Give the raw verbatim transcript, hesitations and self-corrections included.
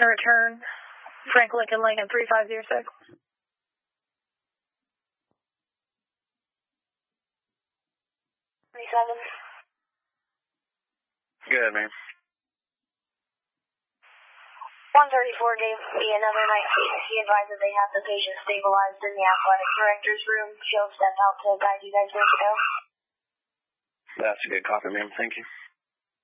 Return, Frank Lincoln Lincoln three five zero six. thirty-seven. Good, man. one thirty-four gave me another night case. He advised that they have the patient stabilized in the athletic director's room. She'll step out to guide you guys where to go. That's a good copy, ma'am. Thank you.